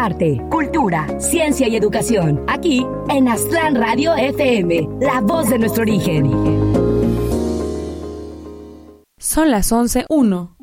arte, cultura, ciencia y educación. Aquí en Aztlán Radio FM, la voz de nuestro origen. Son las 11:01.